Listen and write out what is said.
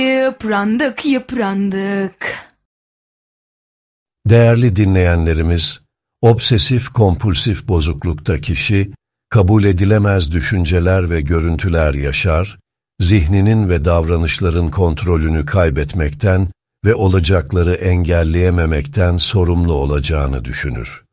Yıprandık. Değerli dinleyenlerimiz, obsesif-kompulsif bozuklukta kişi, kabul edilemez düşünceler ve görüntüler yaşar, zihninin ve davranışların kontrolünü kaybetmekten ve olacakları engelleyememekten sorumlu olacağını düşünür.